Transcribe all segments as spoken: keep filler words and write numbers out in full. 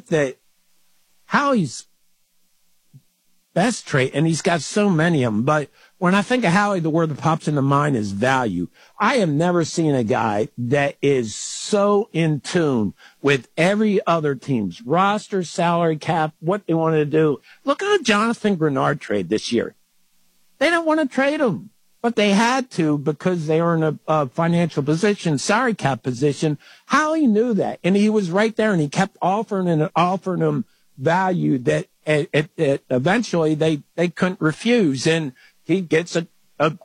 think that Howie's best trait, and he's got so many of them, but when I think of Howie, the word that pops into mind is value. I have never seen a guy that is so in tune with every other team's roster, salary cap, what they want to do. Look at the Jonathan Grenard trade this year. They didn't want to trade him, but they had to because they were in a, a financial position, salary cap position. Howie knew that, and he was right there, and he kept offering and offering them value that it, it, it eventually they, they couldn't refuse. And he gets a, a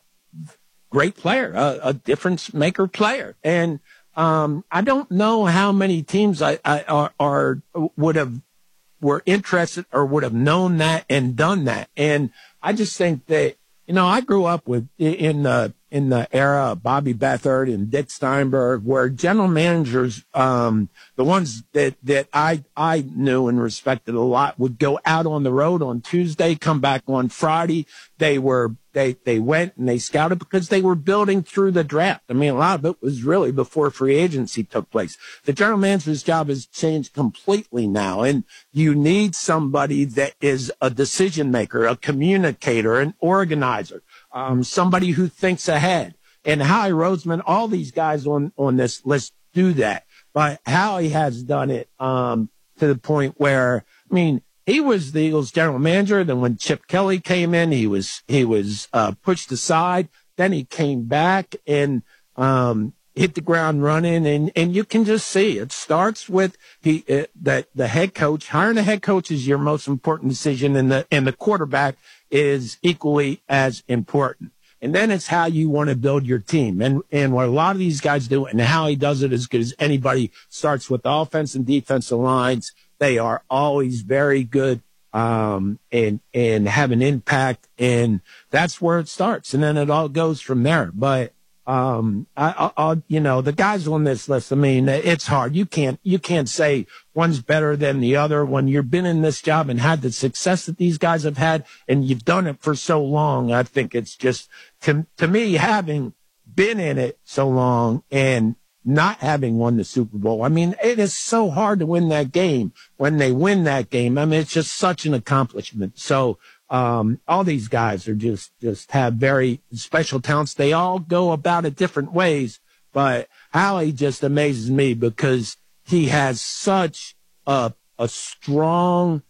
great player, a, a difference maker player. And, um, I don't know how many teams I, I are, are, would have, were interested or would have known that and done that. And I just think that, you know, I grew up with, in the, in the era of Bobby Beathard and Dick Steinberg, where general managers, um, the ones that, that I, I knew and respected a lot, would go out on the road on Tuesday, come back on Friday. They were, they, they went and they scouted because they were building through the draft. I mean, a lot of it was really before free agency took place. The general manager's job has changed completely now, and you need somebody that is a decision maker, a communicator, an organizer. Um, somebody who thinks ahead. And Howie Roseman, all these guys on, on this list do that. But Howie has done it, um, to the point where, I mean, he was the Eagles general manager. Then when Chip Kelly came in, he was, he was, uh, pushed aside. Then he came back and, um, hit the ground running. And, and you can just see it starts with he, uh, that the head coach, hiring a head coach is your most important decision, and the, and the quarterback is equally as important. And then it's how you want to build your team. And, and what a lot of these guys do, and how he does it as good as anybody, starts with the offense and defensive lines. They are always very good, um, and, and have an impact. And that's where it starts. And then it all goes from there. But, um, I, I, I, you know, the guys on this list, I mean, it's hard. You can't, you can't say one's better than the other when you've been in this job and had the success that these guys have had, and you've done it for so long. I think it's just, to, to me, having been in it so long and not having won the Super Bowl, I mean, it is so hard to win that game. When they win that game, I mean, it's just such an accomplishment. So, Um, all these guys are just, just have very special talents. They all go about it different ways, but Howie just amazes me because he has such a, a strong,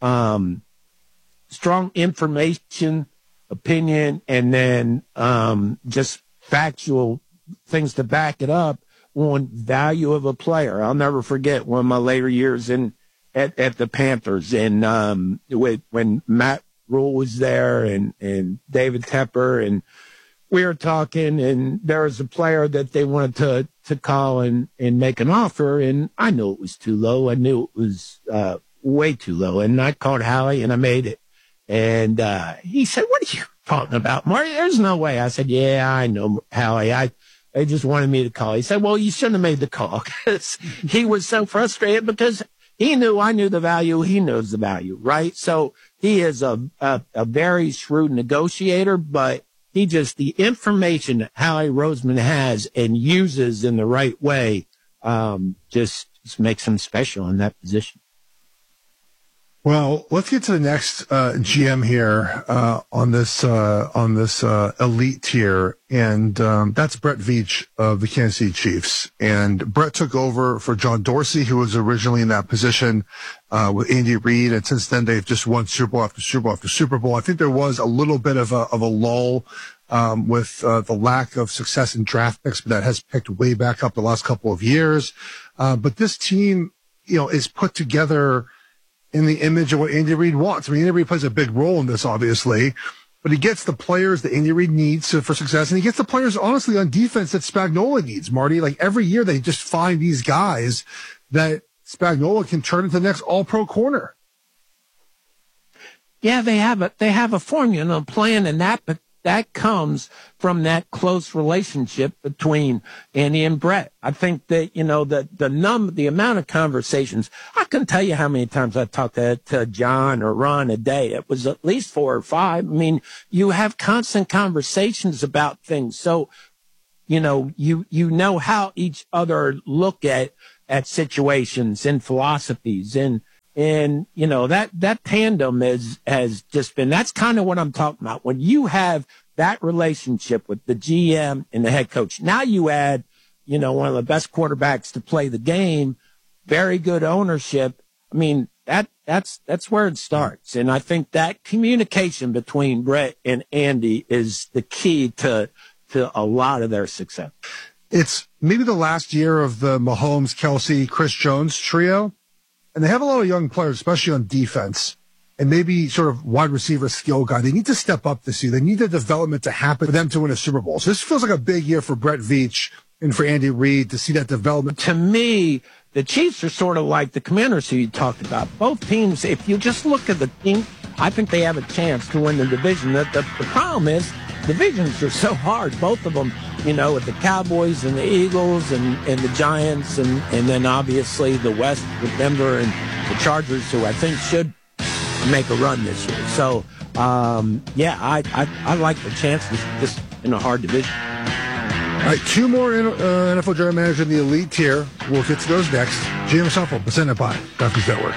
um, strong information, opinion, and then, um, just factual things to back it up on value of a player. I'll never forget one of my later years in, at, at the Panthers, and, um, with, when Matt Rule was there and, and David Tepper, and we were talking, and there was a player that they wanted to, to call and, and make an offer. And I knew it was too low. I knew it was, uh, way too low. And I called Howie and I made it. And, uh, he said, "What are you talking about, Marty? There's no way." I said, "Yeah, I know, Howie. I, they just wanted me to call." He said, "Well, you shouldn't have made the call." Because he was so frustrated because he knew I knew the value. He knows the value, right? So he is a, a, a very shrewd negotiator, but he just, the information that Howie Roseman has and uses in the right way, um, just, just makes him special in that position. Well, let's get to the next uh, G M here uh, on this uh, on this uh, elite tier, and um, that's Brett Veach of the Kansas City Chiefs. And Brett took over for John Dorsey, who was originally in that position uh, with Andy Reid, and since then they've just won Super Bowl after Super Bowl after Super Bowl. I think there was a little bit of a of a lull um, with uh, the lack of success in draft picks, but that has picked way back up the last couple of years. Uh, but this team, you know, is put together in the image of what Andy Reid wants. I mean, Andy Reid plays a big role in this, obviously, but he gets the players that Andy Reid needs to, for success, and he gets the players, honestly, on defense that Spagnuolo needs, Marty. Like, every year they just find these guys that Spagnuolo can turn into the next all-pro corner. Yeah, they have a, they have a formula, a plan, and that, but that comes from that close relationship between Andy and Brett. I think that, you know, the, the num, the amount of conversations, I couldn't tell you how many times I talked to, to John or Ron a day. It was at least four or five. I mean, you have constant conversations about things. So, you know, you, you know how each other look at, at situations and philosophies. And, And, you know, that, that tandem is, has just been, that's kind of what I'm talking about. When you have that relationship with the G M and the head coach, now you add, you know, one of the best quarterbacks to play the game, very good ownership. I mean, that, that's, that's where it starts. And I think that communication between Brett and Andy is the key to, to a lot of their success. It's maybe the last year of the Mahomes, Kelsey, Chris Jones trio. And they have a lot of young players, especially on defense, and maybe sort of wide receiver skill guy. They need to step up this year. They need the development to happen for them to win a Super Bowl. So this feels like a big year for Brett Veach and for Andy Reid to see that development. To me, the Chiefs are sort of like the Commanders who you talked about. Both teams, if you just look at the team, I think they have a chance to win the division. The, the, the problem is divisions are so hard, both of them, you know, with the Cowboys and the Eagles and, and the Giants, and, and then obviously the West with Denver and the Chargers, who I think should make a run this year. So, um, yeah, I, I I like the chances just in a hard division. All right, two more uh, N F L General Manager in the elite tier. We'll get to those next. G M Shuffle, presented by Dolphins Network.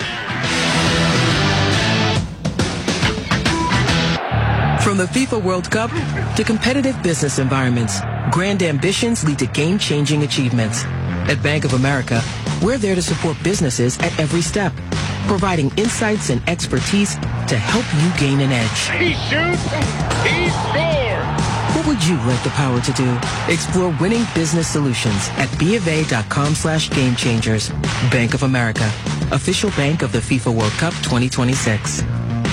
From the FIFA World Cup to competitive business environments, grand ambitions lead to game-changing achievements. At Bank of America, we're there to support businesses at every step, providing insights and expertise to help you gain an edge. He shoots, he scores! What would you like the power to do? Explore winning business solutions at BofA.com slash game changers. Bank of America, official bank of the FIFA World Cup twenty twenty-six.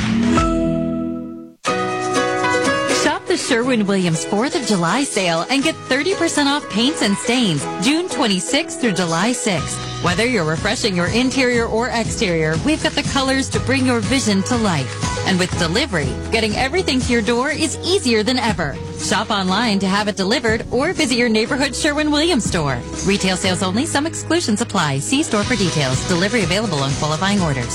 The Sherwin-Williams fourth of July sale and get thirty percent off paints and stains June twenty-sixth through July sixth. Whether you're refreshing your interior or exterior, we've got the colors to bring your vision to life. And with delivery, getting everything to your door is easier than ever. Shop online to have it delivered or visit your neighborhood Sherwin-Williams store. Retail sales only. Some exclusions apply. See store for details. Delivery available on qualifying orders.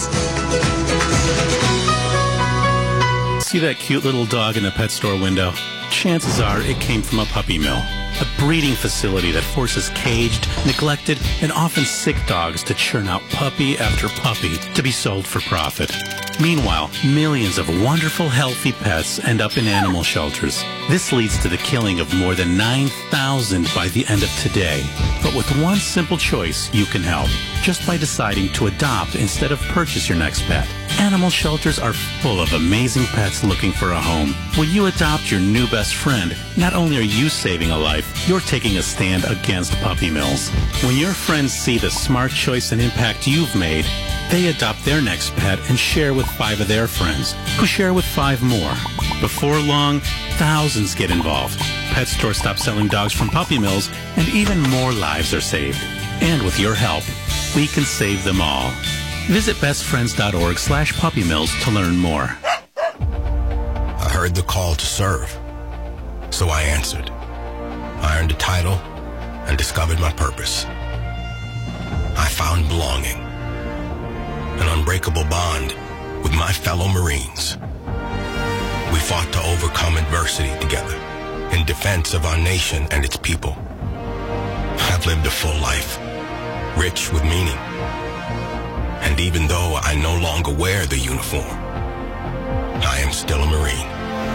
See that cute little dog in the pet store window? Chances are it came from a puppy mill, a breeding facility that forces caged, neglected, and often sick dogs to churn out puppy after puppy to be sold for profit. Meanwhile, millions of wonderful, healthy pets end up in animal shelters. This leads to the killing of more than nine thousand by the end of today. But with one simple choice, you can help, just by deciding to adopt instead of purchase your next pet. Animal shelters are full of amazing pets looking for a home. When you adopt your new best friend, not only are you saving a life, you're taking a stand against puppy mills. When your friends see the smart choice and impact you've made, they adopt their next pet and share with five of their friends, who share with five more. Before long, thousands get involved. Pet stores stop selling dogs from puppy mills, and even more lives are saved. And with your help, we can save them all. Visit bestfriends.org slash puppy mills to learn more. I heard the call to serve, so I answered. I earned a title and discovered my purpose. I found belonging, an unbreakable bond with my fellow Marines. We fought to overcome adversity together in defense of our nation and its people. I've lived a full life, rich with meaning. And even though I no longer wear the uniform, I am still a Marine.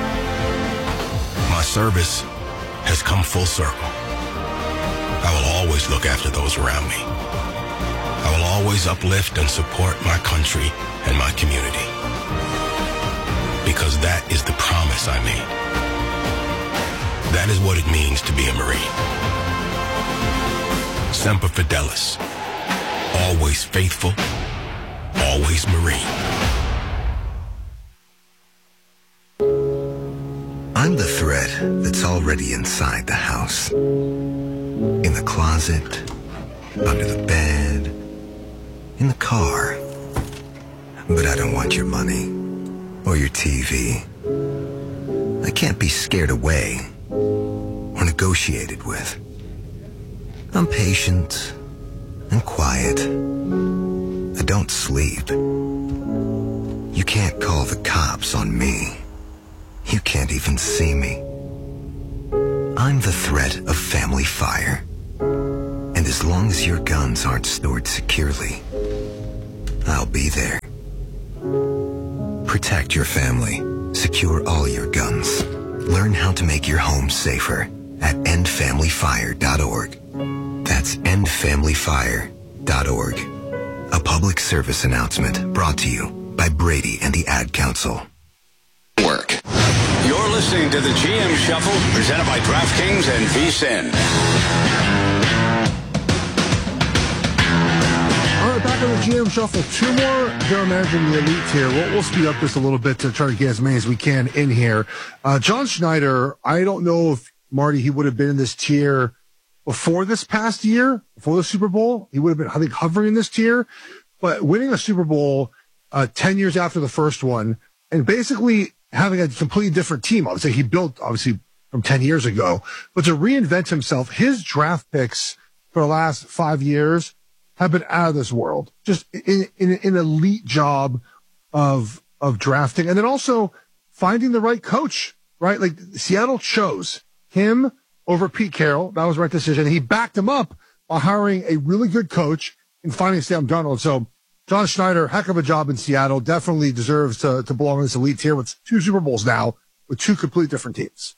My service has come full circle. I will always look after those around me. I will always uplift and support my country and my community. Because that is the promise I made. That is what it means to be a Marine. Semper Fidelis. Always faithful. Always Marine. I'm the thread that's already inside the house. In the closet, under the bed, in the car. But I don't want your money or your T V. I can't be scared away or negotiated with. I'm patient and quiet. I don't sleep. You can't call the cops on me. You can't even see me. I'm the threat of family fire. And as long as your guns aren't stored securely, I'll be there. Protect your family. Secure all your guns. Learn how to make your home safer at end family fire dot org. That's end family fire dot org. A public service announcement brought to you by Brady and the Ad Council. Work. You're listening to the G M Shuffle, presented by DraftKings and VSiN. All right, back on the G M Shuffle. Two more general manager in the elite tier. We'll, we'll speed up this a little bit to try to get as many as we can in here. Uh, John Schneider, I don't know if, Marty, he would have been in this tier before this past year, before the Super Bowl. He would have been, I think, hovering in this tier. But winning a Super Bowl uh, ten years after the first one, and basically having a completely different team. Obviously, he built, obviously, from ten years ago. But to reinvent himself, his draft picks for the last five years have been out of this world. Just in, in, in an elite job of of drafting. And then also finding the right coach, right? Like, Seattle chose him over Pete Carroll. That was the right decision. He backed him up by hiring a really good coach and finding Sam Darnold. So John Schneider, heck of a job in Seattle, definitely deserves to, to belong in this elite tier with two Super Bowls now, with two completely different teams.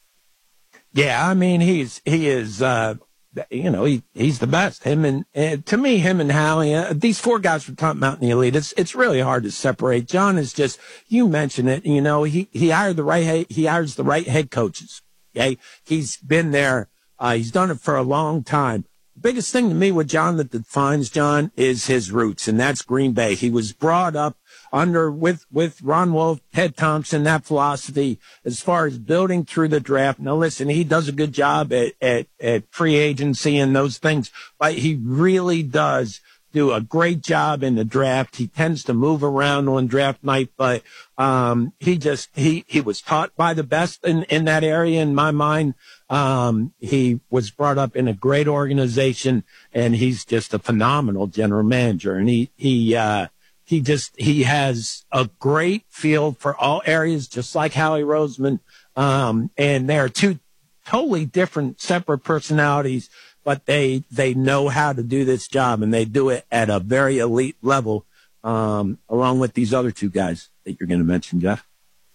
Yeah, I mean, he's he is, uh, you know, he he's the best. Him and, and to me, him and Howie, uh, these four guys we're talking about in the elite, it's it's really hard to separate. John is just, you mentioned it, you know, he he hired the right he hires the right head coaches. Okay, he's been there, uh, he's done it for a long time. Biggest thing to me with John that defines John is his roots, and that's Green Bay. He was brought up under with with Ron Wolf, Ted Thompson, that philosophy as far as building through the draft. Now, listen, he does a good job at at, at free agency and those things, but he really does do a great job in the draft. He tends to move around on draft night, but um, he just he he was taught by the best in in that area. In my mind, um, he was brought up in a great organization, and he's just a phenomenal general manager. And he he uh, he just he has a great feel for all areas, just like Howie Roseman. Um, and they are two totally different, separate personalities, but they they know how to do this job, and they do it at a very elite level, um, along with these other two guys that you're going to mention, Jeff.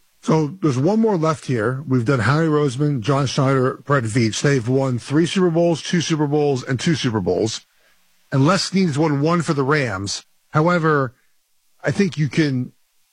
So there's one more left here. We've done Howie Roseman, John Schneider, Brett Veach. They've won three Super Bowls, two Super Bowls, and two Super Bowls. And Les Snead's won one for the Rams. However, I think you can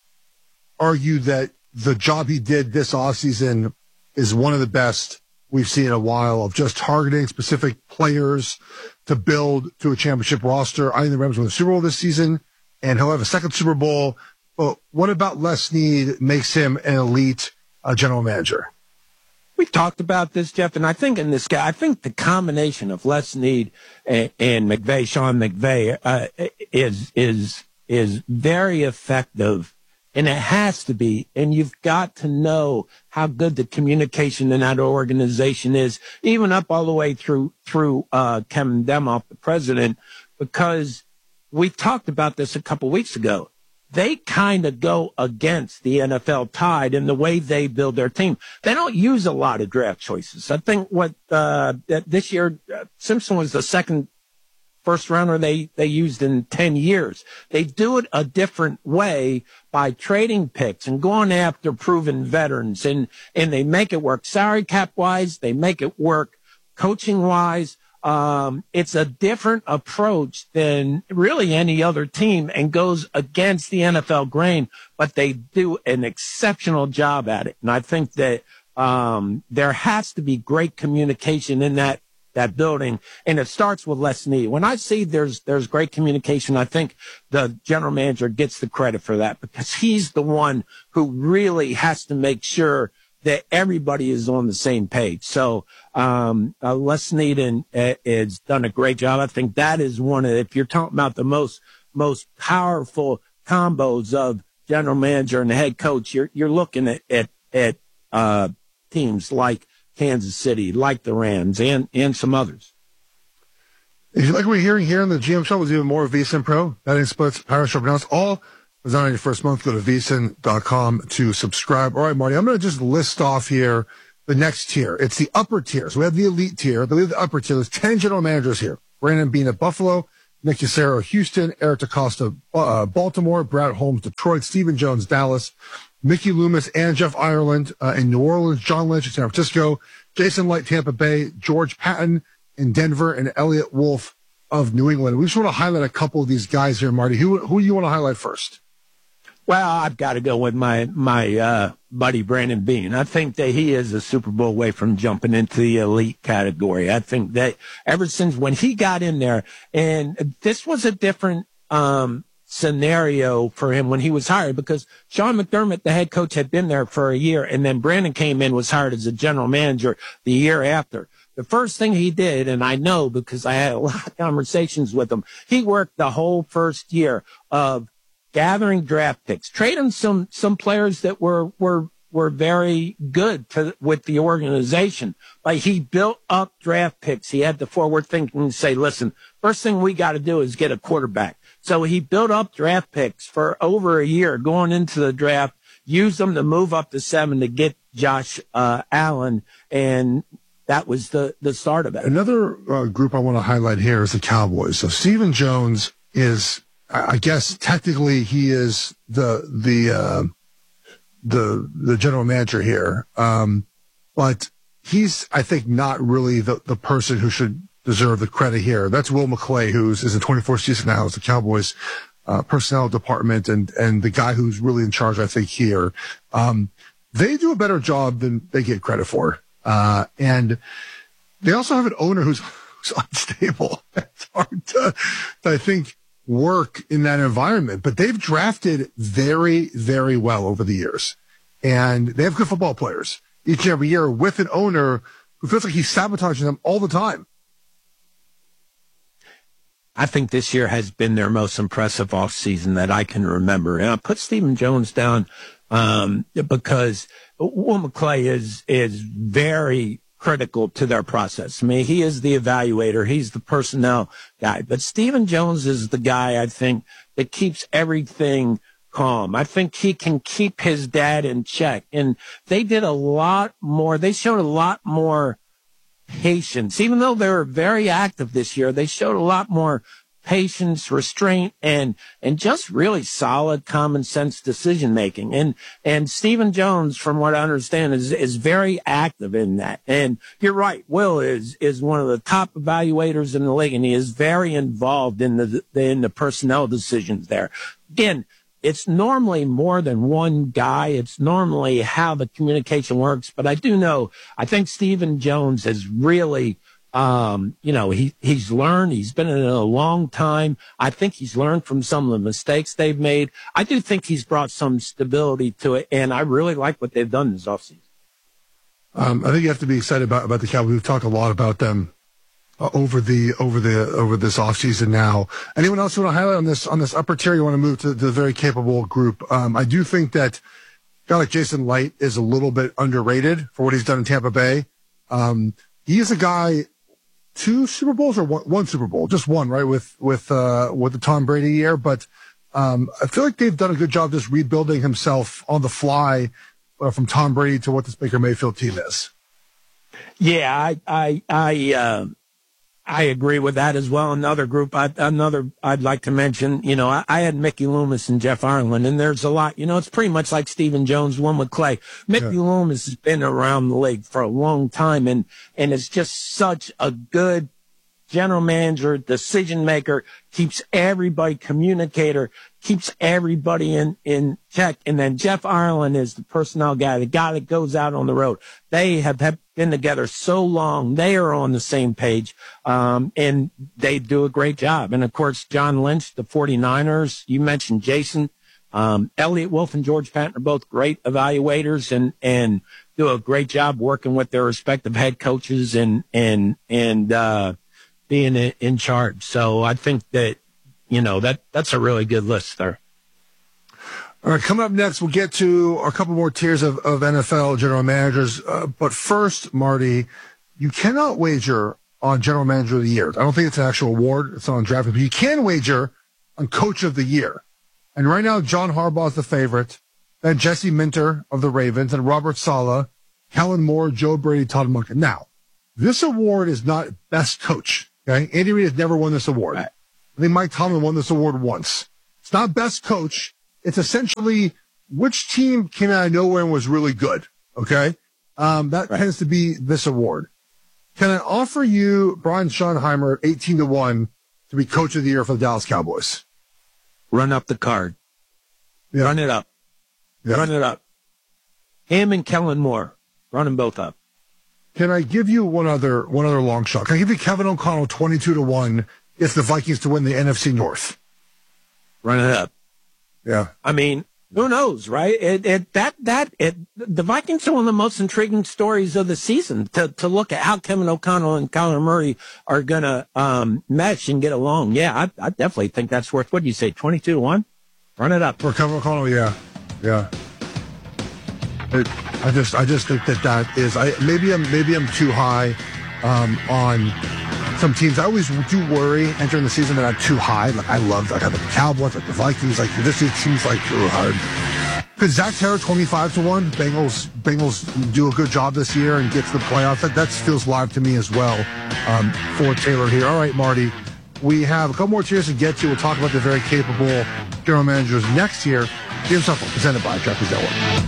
argue that the job he did this offseason is one of the best we've seen in a while, of just targeting specific players to build to a championship roster. I think the Rams won the Super Bowl this season, and he'll have a second Super Bowl. But what about Les Snead makes him an elite uh, general manager? We talked about this, Jeff, and I think in this guy, I think the combination of Les Snead and, and McVay, Sean McVay, uh, is is is very effective, and it has to be. And you've got to know how good the communication in that organization is, even up all the way through through uh, Kevin Demoff, the president, because we talked about this a couple weeks ago. They kind of go against the N F L tide in the way they build their team. They don't use a lot of draft choices. I think what uh, this year, uh, Simpson was the second first rounder they, they used in ten years. They do it a different way by trading picks and going after proven veterans, and, and they make it work salary cap wise. They make it work coaching wise. Um, it's a different approach than really any other team, and goes against the N F L grain, but they do an exceptional job at it. And I think that, um, there has to be great communication in that, that building. And it starts with Les Snead. When I see there's, there's great communication, I think the general manager gets the credit for that, because he's the one who really has to make sure that everybody is on the same page. So, um, uh, Les Snead and, uh, has done a great job. I think that is one of, if you're talking about the most, most powerful combos of general manager and head coach, you're, you're looking at, at, at, uh, teams like Kansas City, like the Rams, and, and some others. If you like what we're hearing here on the G M Show, was even more of VSiN Pro, betting splits, power show pronounced, all was on your first month. Go to V S I N dot com to subscribe. All right, Marty, I'm going to just list off here the next tier. It's the upper tier. So we have the elite tier. Then we have the upper tier. There's ten general managers here. Brandon Beane at Buffalo, Nick Cassero, Houston, Eric DaCosta, uh, Baltimore, Brad Holmes, Detroit, Stephen Jones, Dallas, Mickey Loomis and Jeff Ireland uh, in New Orleans, John Lynch in San Francisco, Jason Light, Tampa Bay, George Patton in Denver, and Elliot Wolf of New England. We just want to highlight a couple of these guys here, Marty. Who who do you want to highlight first? Well, I've got to go with my my uh, buddy Brandon Beane. I think that he is a Super Bowl away from jumping into the elite category. I think that ever since when he got in there, and this was a different um, scenario for him when he was hired, because Sean McDermott, the head coach, had been there for a year, and then Brandon came in, was hired as a general manager the year after. The first thing he did, and I know because I had a lot of conversations with him, he worked the whole first year of gathering draft picks, trading some some players that were were were very good to, with the organization. Like, he built up draft picks. He had the forward thinking to say, listen, first thing we got to do is get a quarterback. So he built up draft picks for over a year going into the draft, used them to move up to seven to get Josh uh, Allen, and that was the, the start of it. Another uh, group I want to highlight here is the Cowboys. So Stephen Jones is, I guess, technically he is the the uh, the the general manager here, um, but he's, I think, not really the, the person who should deserve the credit here. That's Will McClay, who's is in twenty-fourth season now as the Cowboys uh, personnel department, and and the guy who's really in charge, I think, here. Um, they do a better job than they get credit for, uh, and they also have an owner who's, who's unstable. It's hard to, to, I think, work in that environment, but they've drafted very, very well over the years, and they have good football players each and every year with an owner who feels like he's sabotaging them all the time. I think this year has been their most impressive offseason that I can remember. And I put Stephen Jones down um, because Will McClay is is very critical to their process. I mean, he is the evaluator. He's the personnel guy. But Stephen Jones is the guy, I think, that keeps everything calm. I think he can keep his dad in check. And they did a lot more. They showed a lot more patience. Even though they were very active this year, they showed a lot more patience, restraint, and and just really solid common sense decision making. And and Stephen Jones, from what I understand, is is very active in that. And you're right, Will is is one of the top evaluators in the league, and he is very involved in the in the personnel decisions there. Again, it's normally more than one guy. It's normally how the communication works. But I do know, I think Stephen Jones has really, um, you know, he, he's learned. He's been in it a long time. I think he's learned from some of the mistakes they've made. I do think he's brought some stability to it, and I really like what they've done this offseason. Um, I think you have to be excited about, about the Cowboys. We've talked a lot about them Uh, over the over the over this offseason now. Anyone else you want to highlight on this on this upper tier? You want to move to the very capable group? Um, I do think that a guy like Jason Light is a little bit underrated for what he's done in Tampa Bay. Um, he is a guy, two Super Bowls or one, one Super Bowl, just one, right? With with uh, with the Tom Brady year, but um, I feel like they've done a good job just rebuilding himself on the fly uh, from Tom Brady to what this Baker Mayfield team is. Yeah, I I I. Uh... I agree with that as well. Another group, I, another I'd like to mention, you know, I, I had Mickey Loomis and Jeff Ireland, and there's a lot, you know, it's pretty much like Stephen Jones, Will McClay. Mickey yeah. Loomis has been around the league for a long time, and, and it's just such a good general manager, decision maker, keeps everybody communicator, keeps everybody in, in check. And then Jeff Ireland is the personnel guy, the guy that goes out on the road. They have, have been together so long. They are on the same page. Um, and they do a great job. And of course, John Lynch, the 49ers, you mentioned Jason, um, Elliot Wolf and George Patton are both great evaluators and, and do a great job working with their respective head coaches and, and, and, uh, being in charge. So I think that, you know, that that's a really good list there. All right, coming up next, we'll get to a couple more tiers of, of N F L general managers. Uh, but first, Marty, you cannot wager on general manager of the year. I don't think it's an actual award. It's not on draft, but you can wager on coach of the year. And right now, John Harbaugh is the favorite. Then Jesse Minter of the Ravens and Robert Saleh, Kellen Moore, Joe Brady, Todd Monken. Now, this award is not best coach. Okay, Andy Reid has never won this award. Right. I think Mike Tomlin won this award once. It's not best coach. It's essentially which team came out of nowhere and was really good. Okay. Um, that right. tends to be this award. Can I offer you Brian Schottenheimer eighteen to one to be coach of the year for the Dallas Cowboys? Run up the card. Yeah. Run it up. Yeah. Run it up. Him and Kellen Moore. Run them both up. Can I give you one other, one other long shot? Can I give you Kevin O'Connell twenty-two to one if the Vikings to win the N F C North? Run it up. Yeah. I mean, who knows, right? It, it, that, that, it, the Vikings are one of the most intriguing stories of the season to, to look at how Kevin O'Connell and Kyler Murray are going to, um, mesh and get along. Yeah, I, I definitely think that's worth, what do you say, twenty-two to one? Run it up. For Kevin O'Connell, yeah. Yeah. It, I just, I just think that that is, I, maybe I'm, maybe I'm too high, um, on some teams. I always do worry entering the season that I'm too high. Like I love, like I love the Cowboys, like the Vikings, like this seems like too hard. Could Zach Taylor twenty-five to one? Bengals, Bengals do a good job this year and get to the playoffs. That, that feels live to me as well, um, for Taylor here. All right, Marty, we have a couple more tiers to get to. We'll talk about the very capable general managers next year. G M Shuffle, presented by Jeffrey Delaware.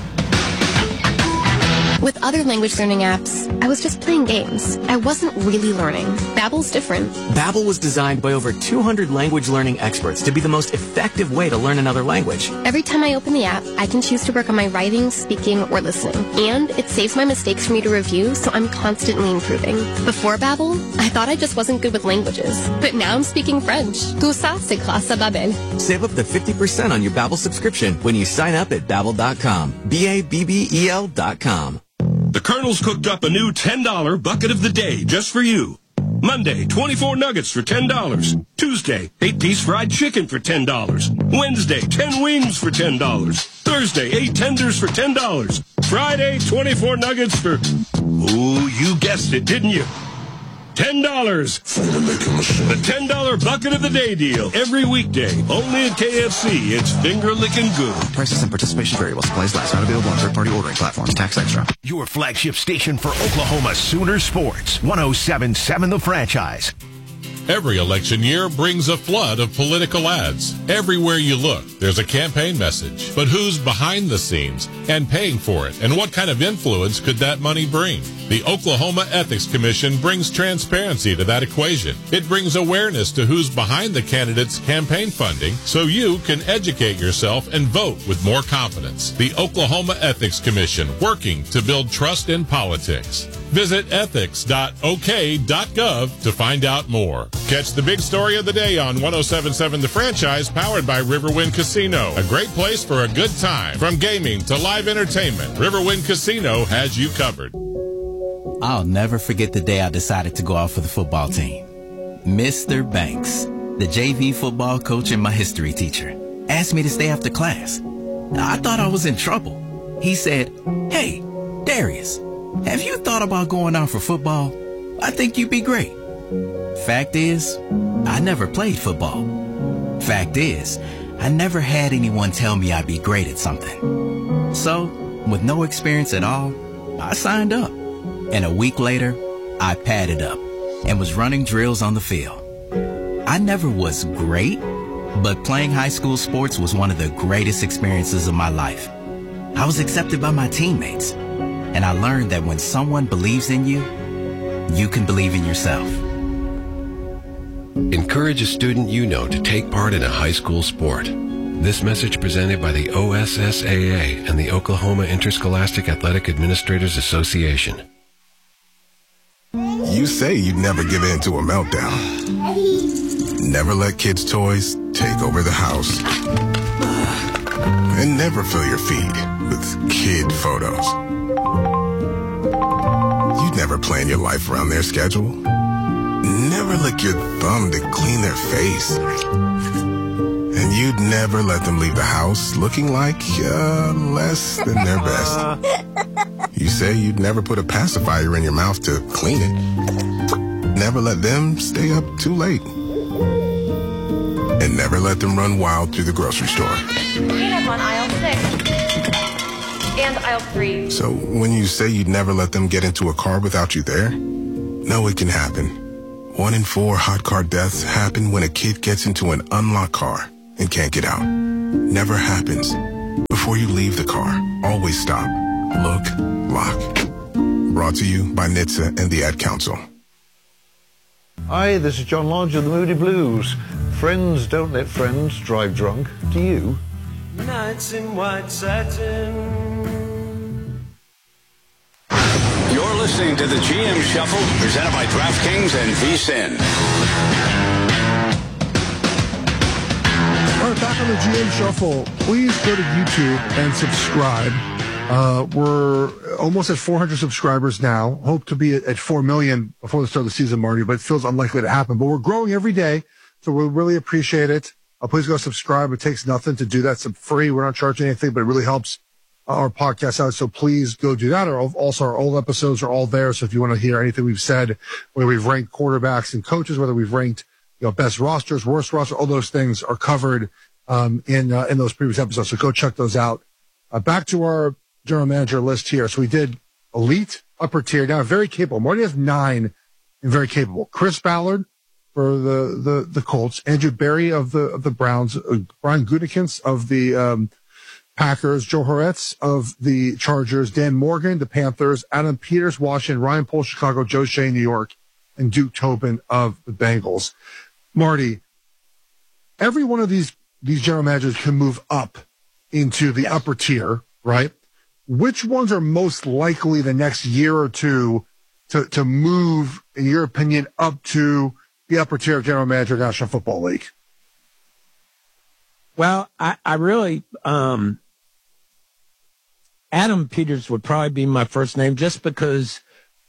With other language learning apps, I was just playing games. I wasn't really learning. Babbel's different. Babbel was designed by over two hundred language learning experts to be the most effective way to learn another language. Every time I open the app, I can choose to work on my writing, speaking, or listening. And it saves my mistakes for me to review, so I'm constantly improving. Before Babbel, I thought I just wasn't good with languages. But now I'm speaking French. Tout ça, c'est grâce à Babbel. Save up to fifty percent on your Babbel subscription when you sign up at Babbel dot com. B A B B E L dot com. The Colonel's cooked up a new ten dollar bucket of the day just for you. Monday, twenty-four nuggets for ten dollars. Tuesday, eight-piece fried chicken for ten dollars. Wednesday, ten wings for ten dollars. Thursday, eight tenders for ten dollars. Friday, twenty-four nuggets for... Ooh, you guessed it, didn't you? ten dollars. The ten dollar bucket of the day deal. Every weekday. Only at K F C. It's finger-licking good. Prices and participation vary while supplies last. Not available on third-party ordering platforms. Tax extra. Your flagship station for Oklahoma Sooner Sports. one oh seven point seven The Franchise. Every election year brings a flood of political ads. Everywhere you look, there's a campaign message. But who's behind the scenes and paying for it? And what kind of influence could that money bring? The Oklahoma Ethics Commission brings transparency to that equation. It brings awareness to who's behind the candidate's campaign funding so you can educate yourself and vote with more confidence. The Oklahoma Ethics Commission, working to build trust in politics. Visit ethics dot o k dot gov to find out more. Catch the big story of the day on one oh seven point seven The Franchise, powered by Riverwind Casino. A great place for a good time. From gaming to live entertainment, Riverwind Casino has you covered. I'll never forget the day I decided to go out for the football team. Mister Banks, the J V football coach and my history teacher, asked me to stay after class. I thought I was in trouble. He said, "Hey, Darius, have you thought about going out for football? I think you'd be great." Fact is, I never played football. Fact is, I never had anyone tell me I'd be great at something. So, with no experience at all, I signed up. And a week later, I padded up and was running drills on the field. I never was great, but playing high school sports was one of the greatest experiences of my life. I was accepted by my teammates, and I learned that when someone believes in you, you can believe in yourself. Encourage a student you know to take part in a high school sport. This message presented by the O S S A A and the Oklahoma Interscholastic Athletic Administrators Association. You say you'd never give in to a meltdown. Never let kids' toys take over the house. And never fill your feed with kid photos. You'd never plan your life around their schedule. Never lick your thumb to clean their face. And you'd never let them leave the house looking like uh, less than their best. You say you'd never put a pacifier in your mouth to clean it. Never let them stay up too late. And never let them run wild through the grocery store. Peanuts on aisle six. And aisle three. So when you say you'd never let them get into a car without you there, know it can happen. One in four hot car deaths happen when a kid gets into an unlocked car and can't get out. Never happens. Before you leave the car, always stop, look, lock. Brought to you by N H T S A and the Ad Council. Hi, this is John Lodge of the Moody Blues. Friends don't let friends drive drunk. Do you? Nights in white satin. You're listening to the G M Shuffle, presented by DraftKings and V S I N. All right, back on the G M Shuffle. Please go to YouTube and subscribe. Uh, we're almost at four hundred subscribers now. Hope to be at, at four million before the start of the season, Marty, but it feels unlikely to happen. But we're growing every day, so we really appreciate it. Uh, please go subscribe. It takes nothing to do that. It's free. We're not charging anything, but it really helps our podcast out. So please go do that. Or also our old episodes are all there. So if you want to hear anything we've said, whether we've ranked quarterbacks and coaches, whether we've ranked, you know, best rosters, worst rosters, all those things are covered, um, in, uh, in those previous episodes. So go check those out. Uh, back to our general manager list here. So we did elite, upper tier, now very capable. Marty has nine and very capable. Chris Ballard for the, the, the Colts, Andrew Berry of the, of the Browns, uh, Brian Gutekunst of the, um, Packers, Joe Horetz of the Chargers, Dan Morgan, the Panthers, Adam Peters, Washington, Ryan Pohl, Chicago, Joe Shea, New York, and Duke Tobin of the Bengals. Marty, every one of these, these general managers can move up into the upper tier, right? Which ones are most likely the next year or two to, to move, in your opinion, up to the upper tier of general manager of the National Football League? Well, I, I really, um, Adam Peters would probably be my first name, just because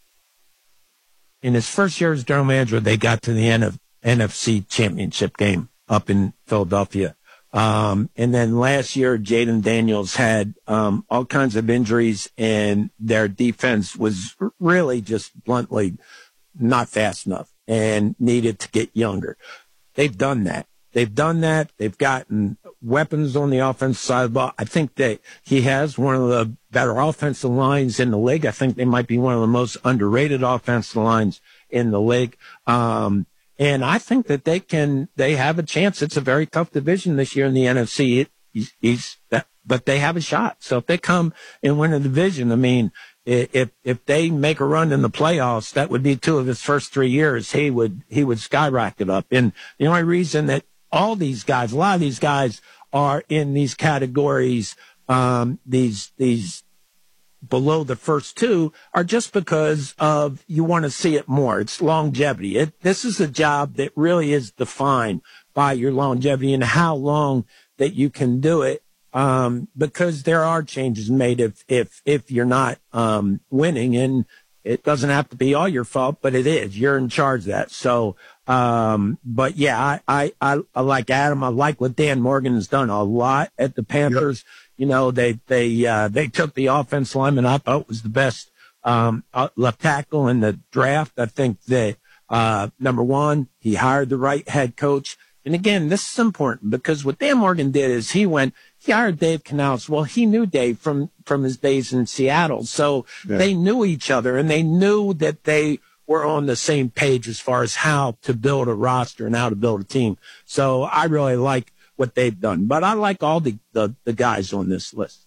in his first year as general manager, they got to the end of N F C championship game up in Philadelphia. Um, and then last year, Jaden Daniels had, um, all kinds of injuries, and their defense was really just bluntly not fast enough and needed to get younger. They've done that. They've done that. They've gotten weapons on the offensive side of the ball. I think that he has one of the better offensive lines in the league. I think they might be one of the most underrated offensive lines in the league. Um, and I think that they can, they have a chance. It's a very tough division this year in the N F C. It, he's, he's that, but they have a shot. So if they come and win a division, I mean, if, if they make a run in the playoffs, that would be two of his first three years. He would, he would skyrocket up. And the only reason that all these guys, a lot of these guys are in these categories, um, these, these below the first two, are just because of you want to see it more. It's longevity. It, this is a job that really is defined by your longevity and how long that you can do it. Um, because there are changes made if, if, if you're not, um, winning, and it doesn't have to be all your fault, but it is. You're in charge of that. So, um, but yeah, I, I, I, I like Adam. I like what Dan Morgan has done a lot at the Panthers. Yep. You know, they, they, uh, they took the offense lineman I thought was the best, um, left tackle in the draft. I think that, uh, number one, he hired the right head coach. And again, this is important because what Dan Morgan did is he went, he hired Dave Canales. Well, he knew Dave from, from his days in Seattle. So yeah. They knew each other, and they knew that they were on the same page as far as how to build a roster and how to build a team. So I really like what they've done, but I like all the, the, the guys on this list.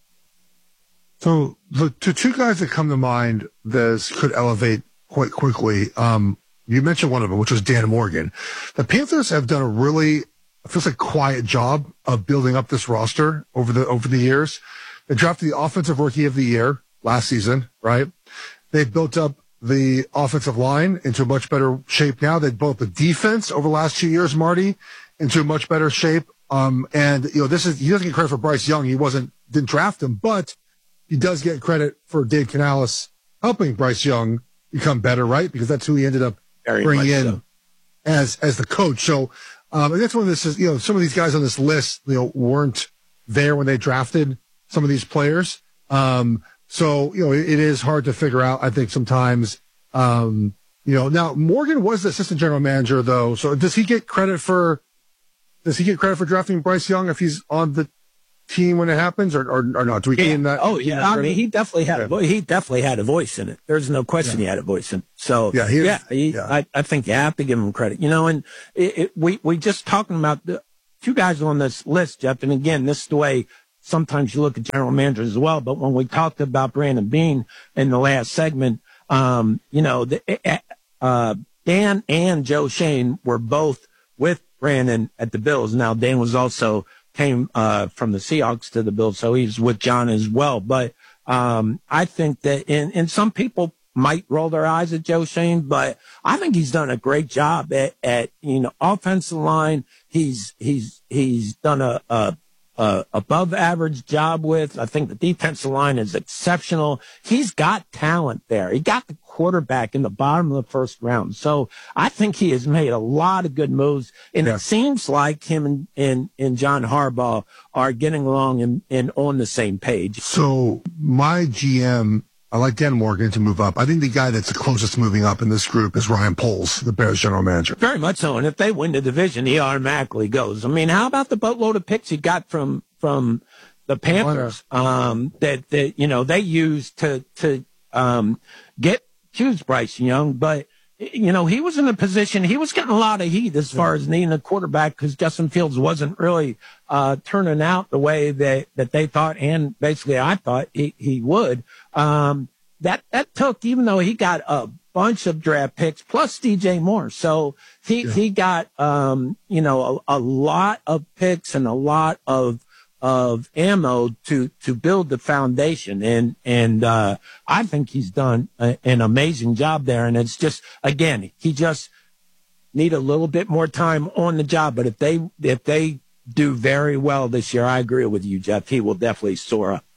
So the, the two guys that come to mind that could elevate quite quickly, um, you mentioned one of them, which was Dan Morgan. The Panthers have done a really, it feels like, quiet job of building up this roster over the, over the years. They drafted the offensive rookie of the year last season, right? They've built up the offensive line into a much better shape now. They've built the defense over the last two years, Marty, into a much better shape. Um, and, you know, this is, he doesn't get credit for Bryce Young. He wasn't, didn't draft him, but he does get credit for Dave Canales helping Bryce Young become better, right? Because that's who he ended up Very bringing in so. as, as the coach. So, um, and that's one of this is, you know, some of these guys on this list, you know, weren't there when they drafted some of these players. Um, so, you know, it, it is hard to figure out, I think, sometimes. Um, you know, now Morgan was the assistant general manager though. So does he get credit for, does he get credit for drafting Bryce Young if he's on the team when it happens, or or, or not? Do we yeah. gain that? Oh yeah, I mean he definitely had yeah. a vo- he definitely had a voice in it. There's no question yeah. he had a voice in it. So yeah, he, yeah, he, yeah. I, I think you have to give him credit. You know, and it, it, we we just talking about the two guys on this list, Jeff. And again, this is the way sometimes you look at general managers as well. But when we talked about Brandon Beane in the last segment, um, you know, the, uh, Dan and Joe Schoen were both with Brandon at the Bills. Now Dan was also came uh from the Seahawks to the Bills, so he's with John as well. But um I think that in and some people might roll their eyes at Joe Schoen, but I think he's done a great job at, at you know, offensive line. He's he's he's done a, a Uh, above average job with. I think the defensive line is exceptional. He's got talent there. He got the quarterback in the bottom of the first round. So I think he has made a lot of good moves. And yeah. it seems like him and, and, and John Harbaugh are getting along and, and on the same page. So my G M, I like Dan Morgan to move up. I think the guy that's the closest moving up in this group is Ryan Poles, the Bears general manager. Very much so. And if they win the division, he automatically goes. I mean, how about the boatload of picks he got from, from the Panthers, um, that, that, you know, they used to, to, um, get, choose Bryce Young, but, you know, he was in a position, he was getting a lot of heat as far as needing a quarterback because Justin Fields wasn't really, uh, turning out the way that, that they thought. And basically I thought he, he would. Um, that, that took, even though he got a bunch of draft picks plus D J Moore. So he, yeah. he got, um, you know, a, a lot of picks and a lot of, of ammo to, to build the foundation. And, and, uh, I think he's done a, an amazing job there. And it's just, again, he just need a little bit more time on the job. But if they, if they do very well this year, I agree with you, Jeff. He will definitely soar up.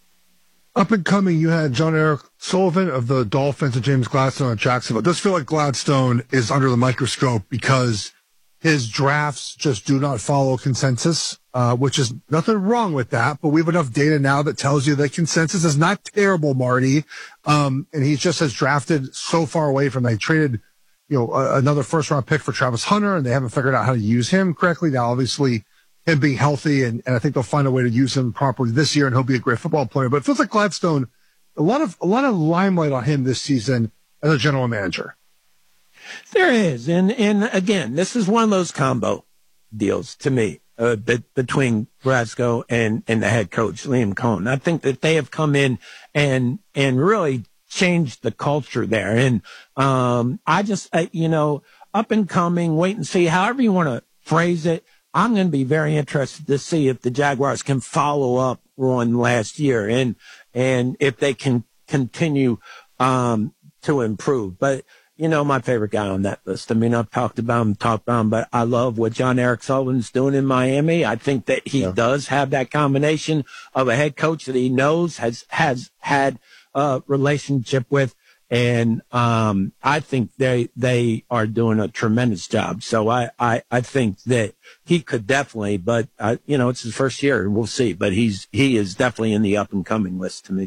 Up and coming, you had John Eric Sullivan of the Dolphins and James Gladstone of Jacksonville. It does feel like Gladstone is under the microscope because his drafts just do not follow consensus, uh, which is nothing wrong with that. But we have enough data now that tells you that consensus is not terrible, Marty. Um, and he just has drafted so far away from that. He traded, you know, uh, another first round pick for Travis Hunter, and they haven't figured out how to use him correctly. Now, obviously, him being healthy, and, and I think they'll find a way to use him properly this year, and he'll be a great football player. But it feels like Gladstone, a lot of a lot of limelight on him this season as a general manager. There is, and and again, this is one of those combo deals to me uh, be, between Glasgow and and the head coach Liam Cohen. I think that they have come in and and really changed the culture there, and um, I just uh, you know up and coming, wait and see, however you want to phrase it. I'm going to be very interested to see if the Jaguars can follow up on last year and, and if they can continue, um, to improve. But, you know, my favorite guy on that list. I mean, I've talked about him, talked about him, but I love what John Eric Sullivan's doing in Miami. I think that he yeah. does have that combination of a head coach that he knows has, has had a relationship with. And, um, I think they, they are doing a tremendous job. So I, I, I think that he could definitely, but, uh, you know, it's his first year. We'll see, but he's, he is definitely in the up and coming list to me.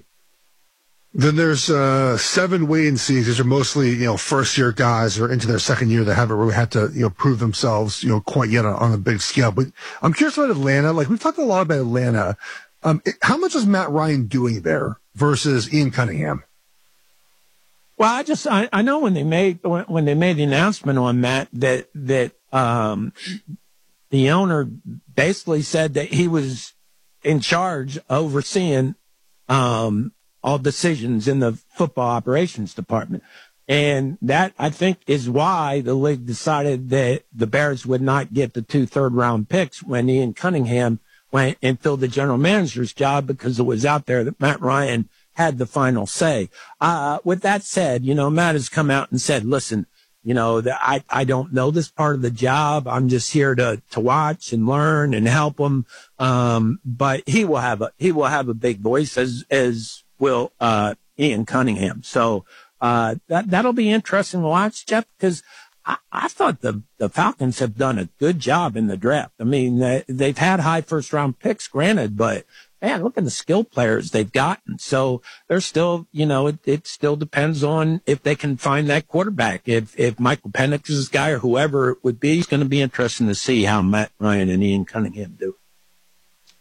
Then there's, uh, seven wait and sees. These are mostly, you know, first year guys or into their second year that haven't really had to, you know, prove themselves, you know, quite yet on, on a big scale. But I'm curious about Atlanta. Like we've talked a lot about Atlanta. Um, it, how much is Matt Ryan doing there versus Ian Cunningham? Well, I just, I, I know when they made, when, when they made the announcement on Matt that, that, um, the owner basically said that he was in charge overseeing, um, all decisions in the football operations department. And that, I think, is why the league decided that the Bears would not get the two third round picks when Ian Cunningham went and filled the general manager's job, because it was out there that Matt Ryan had the final say. Uh, with that said, you know, Matt has come out and said, listen, you know, that I, I don't know this part of the job. I'm just here to, to watch and learn and help him. Um, but he will have a, he will have a big voice, as, as will, uh, Ian Cunningham. So, uh, that, that'll be interesting to watch, Jeff, because I, I thought the, the Falcons have done a good job in the draft. I mean, they, they've had high first round picks, granted, but man, look at the skill players they've gotten. So they're still, you know, it, it still depends on if they can find that quarterback. If, if Michael Penix is his guy or whoever it would be, it's going to be interesting to see how Matt Ryan and Ian Cunningham do.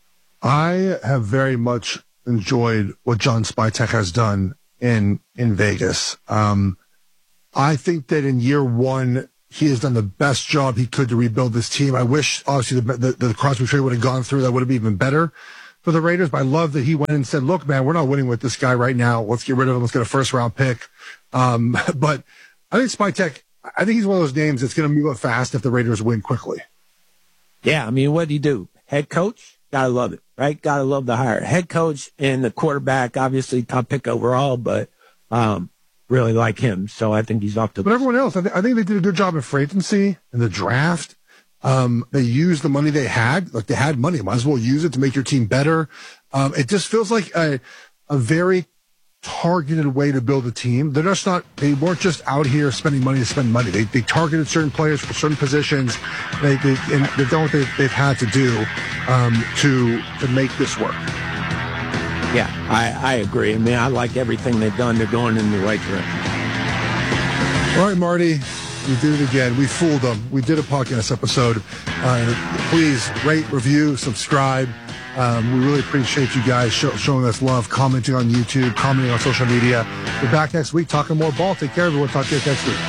I have very much enjoyed what John Spytek has done in in Vegas. Um, I think that in year one, he has done the best job he could to rebuild this team. I wish, obviously, the, the, the Crosby trade would have gone through. That would have been even better for the Raiders. But I love that he went and said, look, man, we're not winning with this guy right now. Let's get rid of him. Let's get a first-round pick. Um, but I think Spytek, I think he's one of those names that's going to move up fast if the Raiders win quickly. Yeah, I mean, what did he do? Head coach? Gotta love it, right? Gotta love the hire. Head coach and the quarterback, obviously top pick overall, but um, really like him. So I think he's off to. But everyone else, I, th- I think they did a good job in free agency and the draft. Um, they used the money they had. Like, they had money. Might as well use it to make your team better. Um, it just feels like a, a very targeted way to build a team. They're just not, they weren't just out here spending money to spend money. They, they targeted certain players for certain positions. They, they, and they've done what they've, they've had to do, um, to, to make this work. Yeah, I, I agree. I mean, I like everything they've done. They're going in the right direction. All right, Marty, we did it again. We fooled them. We did a podcast episode. Uh, please rate, review, subscribe. Um, we really appreciate you guys show, showing us love, commenting on YouTube, commenting on social media. We're back next week talking more ball. Take care, everyone. Talk to you next week.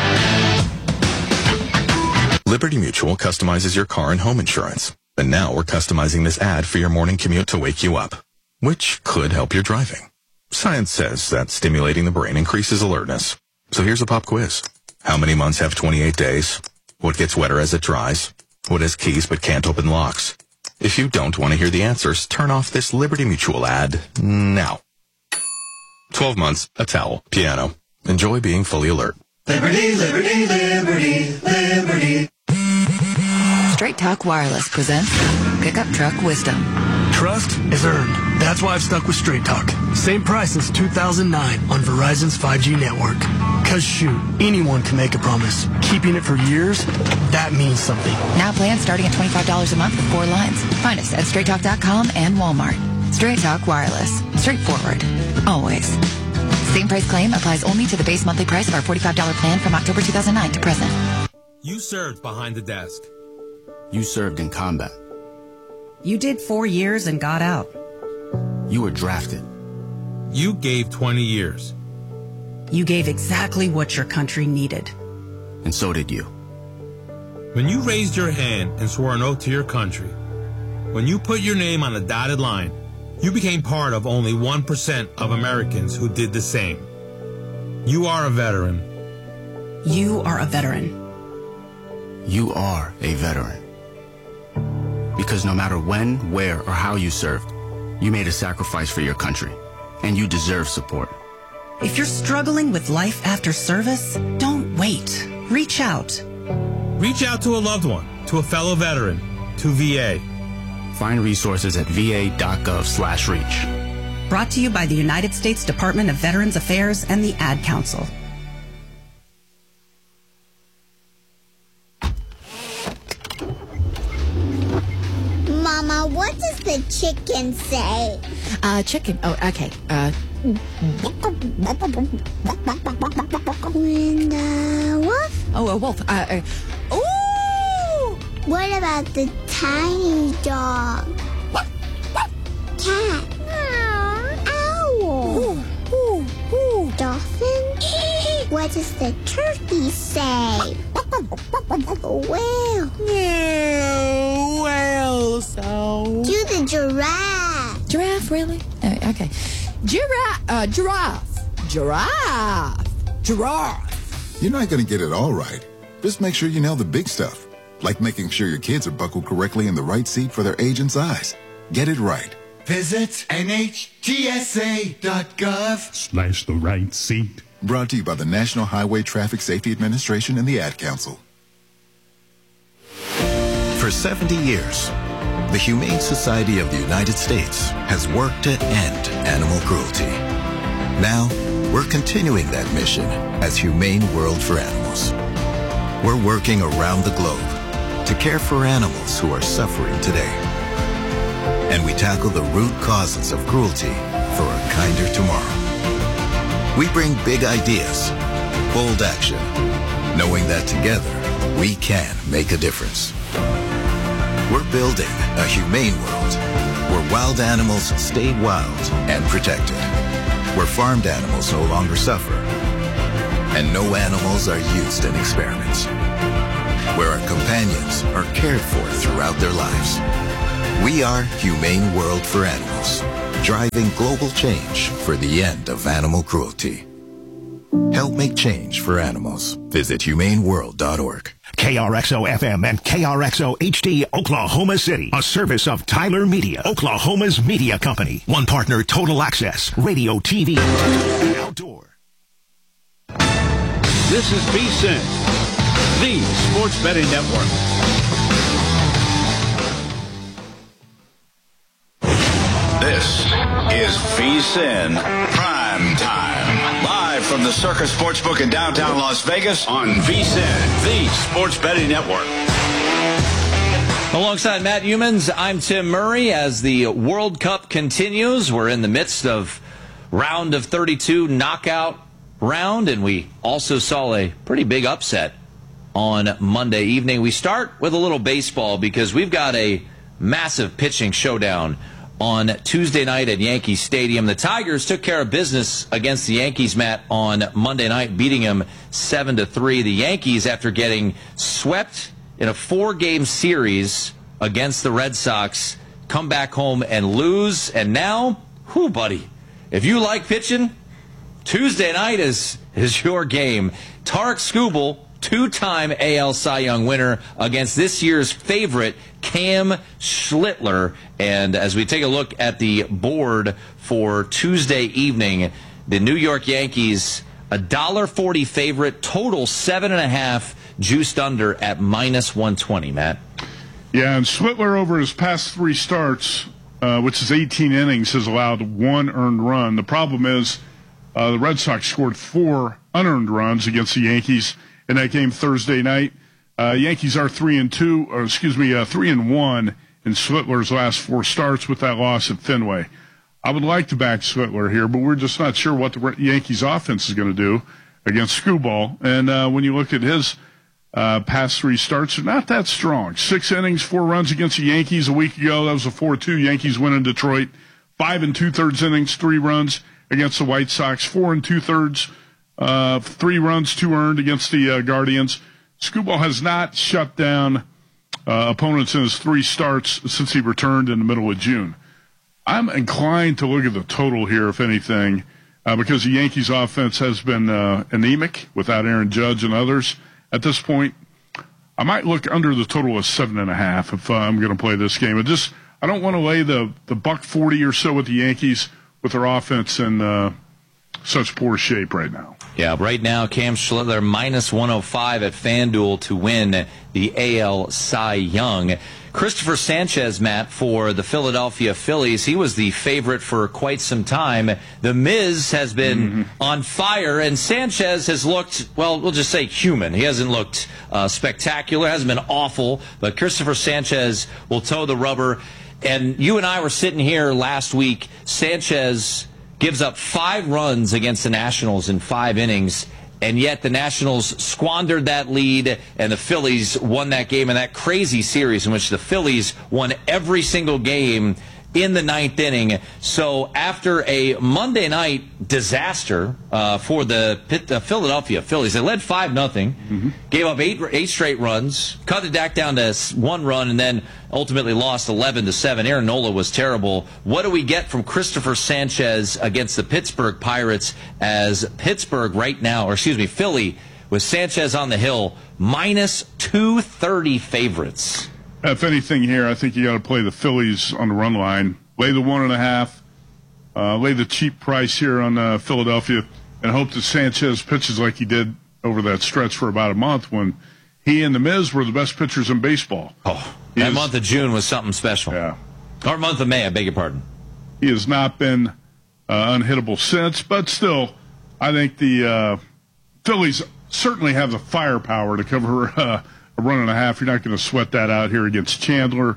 Liberty Mutual customizes your car and home insurance. And now we're customizing this ad for your morning commute to wake you up, which could help your driving. Science says that stimulating the brain increases alertness. So here's a pop quiz. How many months have twenty-eight days? What gets wetter as it dries? What has keys but can't open locks? If you don't want to hear the answers, turn off this Liberty Mutual ad now. twelve months, a towel, piano. Enjoy being fully alert. Liberty, liberty, liberty, liberty. Straight Talk Wireless presents Pickup Truck Wisdom. Trust is earned. That's why I've stuck with Straight Talk. Same price since two thousand nine on Verizon's five G network. Cause shoot, anyone can make a promise. Keeping it for years, that means something. Now plans starting at twenty-five dollars a month with four lines. Find us at straight talk dot com and Walmart. Straight Talk Wireless. Straightforward. Always. Same price claim applies only to the base monthly price of our forty-five dollars plan from October two thousand nine to present. You served behind the desk. You served in combat. You did four years and got out. You were drafted. You gave twenty years. You gave exactly what your country needed. And so did you. When you raised your hand and swore an oath to your country, when you put your name on a dotted line, you became part of only one percent of Americans who did the same. You are a veteran. You are a veteran. You are a veteran. Because no matter when, where, or how you served, you made a sacrifice for your country, and you deserve support. If you're struggling with life after service, don't wait. Reach out. Reach out to a loved one, to a fellow veteran, to V A. Find resources at va.gov slash reach. Brought to you by the United States Department of Veterans Affairs and the Ad Council. Mama, what does the chicken say? Uh, chicken. Oh, okay. Uh, When the wolf? oh, a wolf. Uh, uh, ooh! What about the tiny dog? Cat? Owl? Ooh, ooh, ooh. Dolphin? What does the turkey say? Whale? No, whale sound. Do the giraffe. Giraffe, really? Uh, okay. Giraffe, uh, giraffe, giraffe, giraffe. You're not going to get it all right. Just make sure you nail the big stuff, like making sure your kids are buckled correctly in the right seat for their age and size. Get it right. Visit N H T S A dot gov Slash the right seat. Brought to you by the National Highway Traffic Safety Administration and the Ad Council. For seventy years, the Humane Society of the United States has worked to end animal cruelty. Now, we're continuing that mission as Humane World for Animals. We're working around the globe to care for animals who are suffering today. And we tackle the root causes of cruelty for a kinder tomorrow. We bring big ideas, bold action, knowing that together we can make a difference. We're building a humane world where wild animals stay wild and protected, where farmed animals no longer suffer, and no animals are used in experiments, where our companions are cared for throughout their lives. We are Humane World for Animals, driving global change for the end of animal cruelty. Help make change for animals. Visit humane world dot org. K R X O F M and K R X O H D Oklahoma City, a service of Tyler Media, Oklahoma's media company. One partner, Total Access, radio, T V, outdoor. This is V S I N, the Sports Betting Network. This is V S I N Prime Time. Live from the Circus Sportsbook in downtown Las Vegas on V S I N, the Sports Betting Network. Alongside Matt Humans, I'm Tim Murray. As the World Cup continues, we're in the midst of round of thirty-two knockout round, and we also saw a pretty big upset on Monday evening. We start with a little baseball because we've got a massive pitching showdown on Tuesday night at Yankee Stadium. The Tigers took care of business against the Yankees, Matt, on Monday night, beating them seven to three. The Yankees, after getting swept in a four-game series against the Red Sox, come back home and lose. And now, whew, buddy, if you like pitching, Tuesday night is, is your game. Tarik Skubal, two-time A L Cy Young winner, against this year's favorite, Cam Schlittler. And as we take a look at the board for Tuesday evening, the New York Yankees, a one dollar forty favorite, total seven and a half, juiced under at minus one twenty, Matt. Yeah, and Schlittler over his past three starts, uh, which is eighteen innings, has allowed one earned run. The problem is uh, the Red Sox scored four unearned runs against the Yankees in that game Thursday night. Uh, Yankees are three and two, or excuse me, uh, three and one in Schlittler's last four starts with that loss at Fenway. I would like to back Schlittler here, but we're just not sure what the Yankees offense is going to do against Skubal. And uh, when you look at his uh, past three starts, they're not that strong. Six innings, four runs against the Yankees a week ago. That was a four two Yankees win in Detroit. Five and two-thirds innings, three runs against the White Sox. Four and two-thirds, uh, three runs, two earned against the uh, Guardians. Skubal has not shut down uh, opponents in his three starts since he returned in the middle of June. I'm inclined to look at the total here, if anything, uh, because the Yankees' offense has been uh, anemic without Aaron Judge and others at this point. I might look under the total of seven and a half if uh, I'm going to play this game. I just I don't want to lay the the buck forty or so with the Yankees with their offense in uh, such poor shape right now. Yeah, right now, Cam Schlittler minus one oh five at FanDuel to win the A L Cy Young. Christopher Sanchez, Matt, for the Philadelphia Phillies, he was the favorite for quite some time. The Miz has been mm-hmm. on fire, and Sanchez has looked, well, we'll just say human. He hasn't looked uh, spectacular, hasn't been awful, but Christopher Sanchez will toe the rubber. And you and I were sitting here last week. Sanchez gives up five runs against the Nationals in five innings, and yet the Nationals squandered that lead, and the Phillies won that game in that crazy series in which the Phillies won every single game in the ninth inning. So after a Monday night disaster uh, for the, the Philadelphia Phillies, they led five nothing, mm-hmm. gave up eight eight straight runs, cut the deck down to one run, and then ultimately lost eleven to seven. Aaron Nola was terrible. What do we get from Christopher Sanchez against the Pittsburgh Pirates, as Pittsburgh right now, or excuse me, Philly, with Sanchez on the hill, minus two thirty favorites? If anything here, I think you got to play the Phillies on the run line. Lay the one and a half. Uh, lay the cheap price here on uh, Philadelphia, and hope that Sanchez pitches like he did over that stretch for about a month when he and the Miz were the best pitchers in baseball. Oh, he that is, month of June was something special. Yeah. Or month of May, I beg your pardon. He has not been uh, unhittable since, but still, I think the uh, Phillies certainly have the firepower to cover uh, a run and a half. You're not going to sweat that out here against Chandler.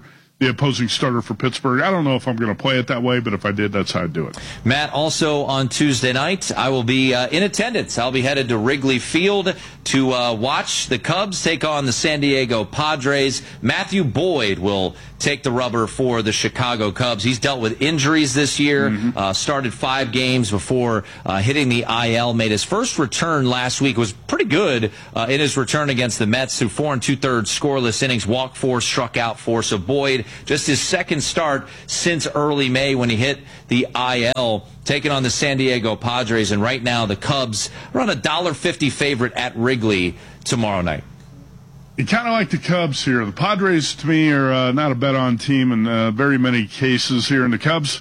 the opposing starter for Pittsburgh. I don't know if I'm going to play it that way, but if I did, that's how I'd do it. Matt, also on Tuesday night, I will be uh, in attendance. I'll be headed to Wrigley Field to uh, watch the Cubs take on the San Diego Padres. Matthew Boyd will take the rubber for the Chicago Cubs. He's dealt with injuries this year, mm-hmm. uh, started five games before uh, hitting the I L, made his first return last week, was pretty good uh, in his return against the Mets, through four and two-thirds scoreless innings, walked four, struck out four. So Boyd, just his second start since early May when he hit the I L, taking on the San Diego Padres. And right now the Cubs are on a one dollar fifty favorite at Wrigley tomorrow night. You kind of like the Cubs here. The Padres, to me, are uh, not a bet-on team in uh, very many cases here. And the Cubs,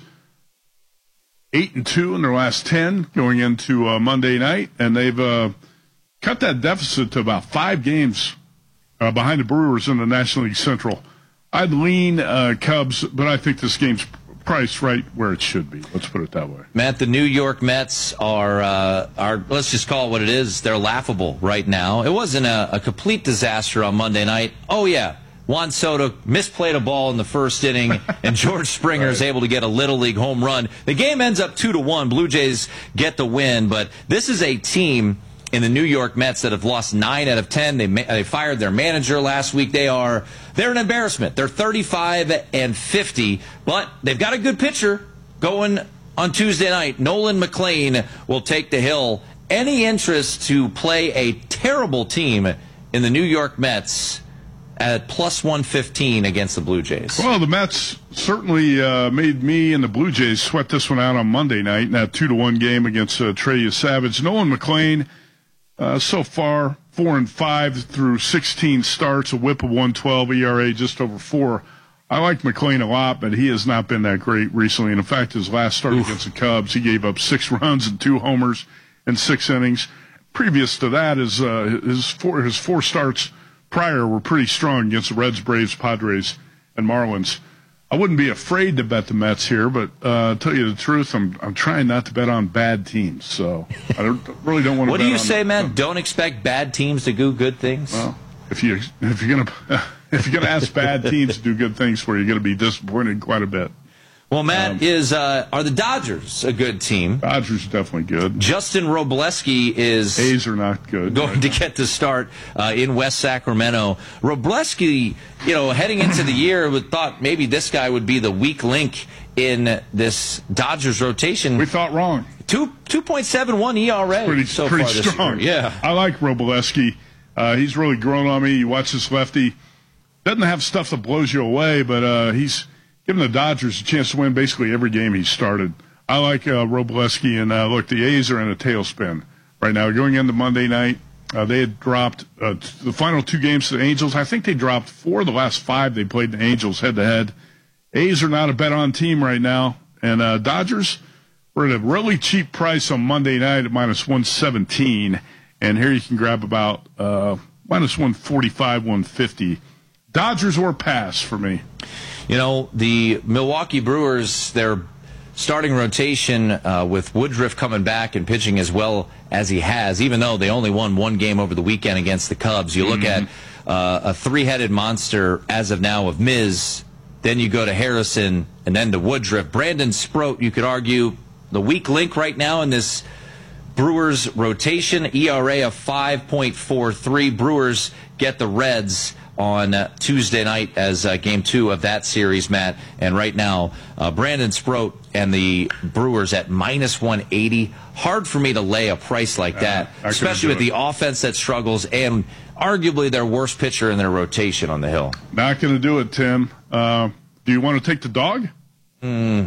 eight and two in their last ten going into uh, Monday night, and they've uh, cut that deficit to about five games uh, behind the Brewers in the National League Central. I'd lean uh, Cubs, but I think this game's priced right where it should be. Let's put it that way. Matt, the New York Mets are, uh, are let's just call it what it is. They're laughable right now. It wasn't a, a complete disaster on Monday night. Oh, yeah. Juan Soto misplayed a ball in the first inning, and George Springer right. is able to get a Little League home run. The game ends up two to one. Blue Jays get the win, but this is a team in the New York Mets that have lost nine out of ten. They they fired their manager last week. They are they're an embarrassment. They're thirty-five and fifty, but they've got a good pitcher going on Tuesday night. Nolan McLean will take the hill. Any interest to play a terrible team in the New York Mets at plus one fifteen against the Blue Jays? Well, the Mets certainly uh, made me and the Blue Jays sweat this one out on Monday night in that two to one game against uh, Trey Savage. Nolan McLean, Uh, so far, four and five through sixteen starts, a whip of one twelve, E R A just over four. I like McLean a lot, but he has not been that great recently. And in fact, his last start Oof. against the Cubs, he gave up six runs and two homers in six innings. Previous to that, his uh, his four his four starts prior were pretty strong against the Reds, Braves, Padres, and Marlins. I wouldn't be afraid to bet the Mets here, but uh, to tell you the truth, I'm I'm trying not to bet on bad teams. So I don't, really don't want to. What bet do you on say, them. man? Don't expect bad teams to do good things. Well, if you if you're gonna if you're gonna ask bad teams to do good things for you, you're gonna be disappointed quite a bit. Well, Matt, Um, is uh, are the Dodgers a good team? Dodgers are definitely good. Justin Robleski is A's are not good. Going right to now. get the start uh, in West Sacramento. Robleski, you know, heading into the year, would thought maybe this guy would be the weak link in this Dodgers rotation. We thought wrong. Two two point seven one E R A Pretty, so pretty far this strong. year. Yeah, I like Robleski. Uh, he's really grown on me. You watch this lefty. Doesn't have stuff that blows you away, but uh, he's giving the Dodgers a chance to win basically every game he started. I like uh, Robleski, and uh, look, the A's are in a tailspin right now. Going into Monday night, uh, they had dropped uh, t- the final two games to the Angels. I think they dropped four of the last five they played the Angels head-to-head. A's are not a bet-on team right now, and uh, Dodgers were at a really cheap price on Monday night at minus one seventeen, and here you can grab about uh, minus one forty-five, one fifty. Dodgers or pass for me. You know, the Milwaukee Brewers, their starting rotation uh, with Woodruff coming back and pitching as well as he has, even though they only won one game over the weekend against the Cubs. You look mm-hmm. at uh, a three-headed monster as of now of Miz, then you go to Harrison, and then to Woodruff. Brandon Sproat, you could argue, the weak link right now in this Brewers rotation, E R A of five point four three. Brewers get the Reds on uh, Tuesday night as uh, game two of that series, Matt. And right now, uh, Brandon Sproat and the Brewers at minus one eighty. Hard for me to lay a price like that, uh, especially with the offense that struggles and arguably their worst pitcher in their rotation on the hill. Not going to do it, Tim. Uh, do you want to take the dog? Mm,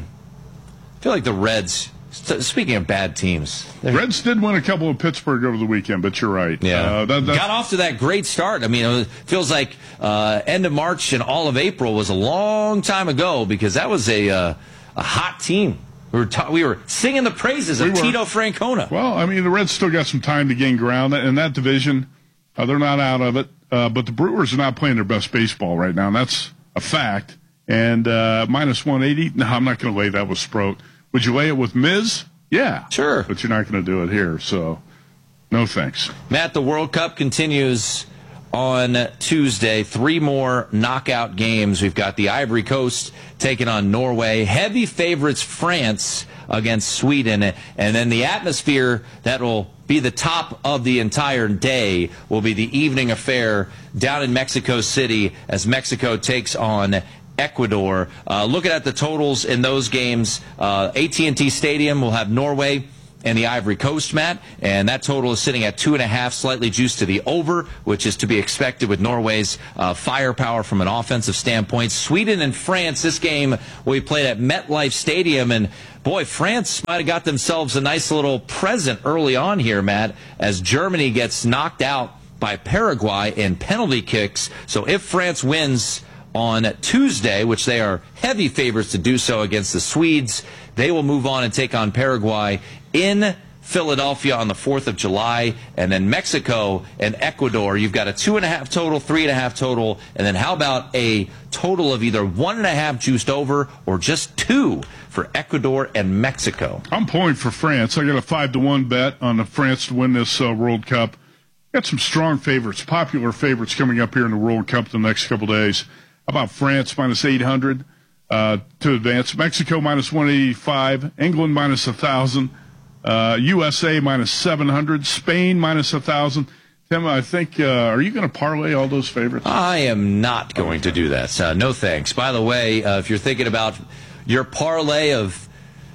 I feel like the Reds... Speaking of bad teams, Reds did win a couple of Pittsburgh over the weekend, but you're right. Yeah, uh, that, got off to that great start. I mean, it feels like uh, end of March and all of April was a long time ago because that was a uh, a hot team. We were ta- we were singing the praises of we Tito Francona. Well, I mean, the Reds still got some time to gain ground in that division. Uh, they're not out of it, uh, but the Brewers are not playing their best baseball right now, and that's a fact. And uh, minus one eighty. No, I'm not going to lay that with Sproat. Would you lay it with Miz? Yeah. Sure. But you're not going to do it here, so no thanks. Matt, the World Cup continues on Tuesday. Three more knockout games. We've got the Ivory Coast taking on Norway. Heavy favorites France against Sweden. And then the atmosphere that will be the top of the entire day will be the evening affair down in Mexico City as Mexico takes on Ecuador. Uh, looking at the totals in those games, uh, A T and T Stadium will have Norway and the Ivory Coast, Matt, and that total is sitting at two and a half, slightly juiced to the over, which is to be expected with Norway's uh, firepower from an offensive standpoint. Sweden and France, this game will be played at MetLife Stadium, and boy, France might have got themselves a nice little present early on here, Matt, as Germany gets knocked out by Paraguay in penalty kicks. So if France wins on Tuesday, which they are heavy favorites to do so against the Swedes, they will move on and take on Paraguay in Philadelphia on the fourth of July. And then Mexico and Ecuador, you've got a two and a half total, three and a half total, and then how about a total of either one and a half juiced over or just two for Ecuador and Mexico? I'm pulling for France. I got a five to one bet on the France to win this uh, World Cup. Got some strong favorites, popular favorites coming up here in the World Cup the next couple days. How about France minus eight hundred uh, to advance? Mexico minus one eighty-five. England minus one thousand. Uh, U S A minus seven hundred. Spain minus one thousand. Tim, I think, uh, are you going to parlay all those favorites? I am not going to do that. Uh, no thanks. By the way, uh, if you're thinking about your parlay of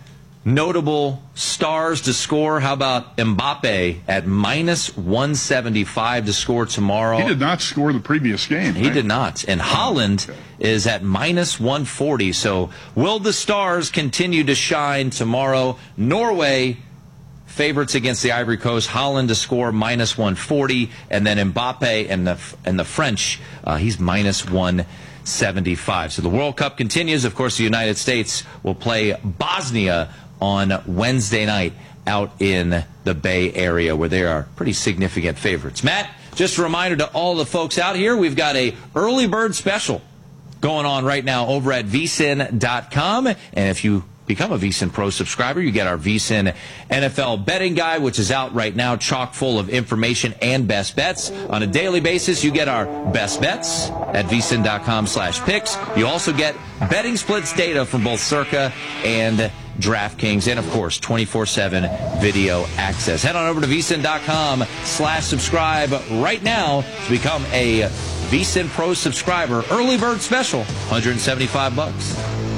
notable stars to score, how about Mbappe at minus one seventy-five to score tomorrow? He did not score the previous game. He right? did not. And Haaland okay. is at minus one forty. So will the stars continue to shine tomorrow? Norway favorites against the Ivory Coast. Haaland to score minus one forty. And then Mbappe and the, and the French, uh, he's minus one seventy-five. So the World Cup continues. Of course, the United States will play Bosnia on Wednesday night out in the Bay Area, where they are pretty significant favorites. Matt, just a reminder to all the folks out here, we've got a early bird special going on right now over at V S I N dot com. And if you become a V S I N Pro subscriber, you get our V S I N N F L betting guide, which is out right now, chock full of information and best bets. On a daily basis, you get our best bets at V S I N dot com slash picks. You also get betting splits data from both Circa and DraftKings, and of course twenty-four seven video access. Head on over to V S I N dot com slash subscribe right now to become a V S I N Pro subscriber. Early bird special, one hundred seventy-five bucks.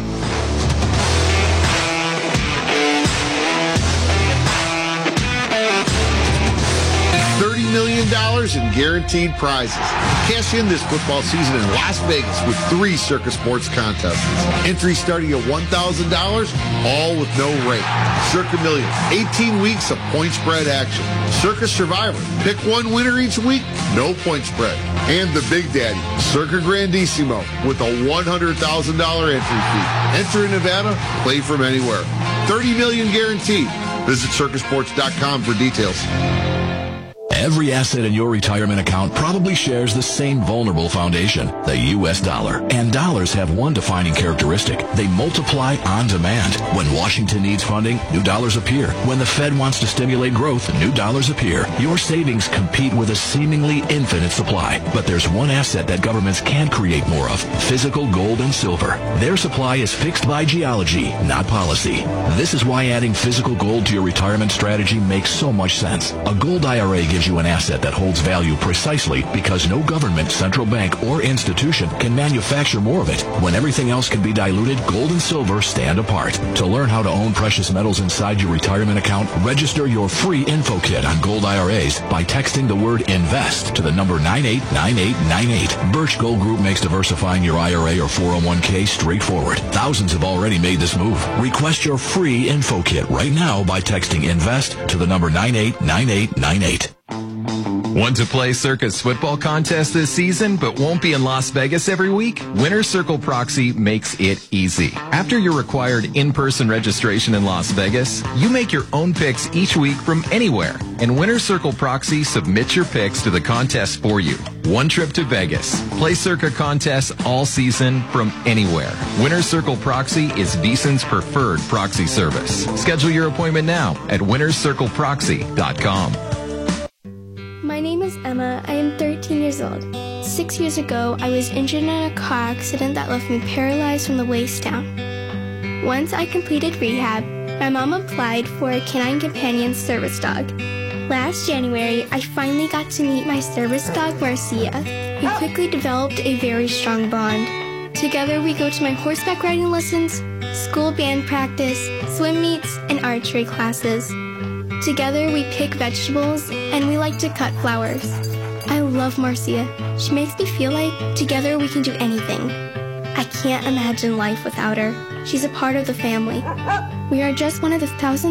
thirty million dollars in guaranteed prizes. Cash in this football season in Las Vegas with three Circa Sports contests. Entry starting at one thousand dollars, all with no rate. Circa Millions, eighteen weeks of point spread action. Circa Survivor, pick one winner each week, no point spread. And the Big Daddy, Circa Grandissimo, with a one hundred thousand dollars entry fee. Enter in Nevada, play from anywhere. thirty million dollars guaranteed. Visit Circa Sports dot com for details. Every asset in your retirement account probably shares the same vulnerable foundation, the U S dollar. And dollars have one defining characteristic. They multiply on demand. When Washington needs funding, new dollars appear. When the Fed wants to stimulate growth, new dollars appear. Your savings compete with a seemingly infinite supply. But there's one asset that governments can't create more of, physical gold and silver. Their supply is fixed by geology, not policy. This is why adding physical gold to your retirement strategy makes so much sense. A gold I R A gives you an asset that holds value precisely because no government, central bank, or institution can manufacture more of it. When everything else can be diluted, gold and silver stand apart. To learn how to own precious metals inside your retirement account, register your free info kit on gold I R As by texting the word INVEST to the number nine eight nine eight nine eight. Birch Gold Group makes diversifying your I R A or four oh one k straightforward. Thousands have already made this move. Request your free info kit right now by texting INVEST to the number nine eight nine eight nine eight. Want to play Circa's football contest this season but won't be in Las Vegas every week? Winner's Circle Proxy makes it easy. After your required in-person registration in Las Vegas, you make your own picks each week from anywhere, and Winner's Circle Proxy submits your picks to the contest for you. One trip to Vegas. Play Circa contests all season from anywhere. Winner's Circle Proxy is V S I N's preferred proxy service. Schedule your appointment now at winners circle proxy dot com. My name is is Emma. I am thirteen years old. Six years ago, I was injured in a car accident that left me paralyzed from the waist down. Once I completed rehab, my mom applied for a Canine Companion service dog. Last January, I finally got to meet my service dog, Marcia. We quickly developed a very strong bond. Together, we go to my horseback riding lessons, school band practice, swim meets, and archery classes. Together, we pick vegetables, and we like to cut flowers. I love Marcia. She makes me feel like together we can do anything. I can't imagine life without her. She's a part of the family. We are just one of the thousands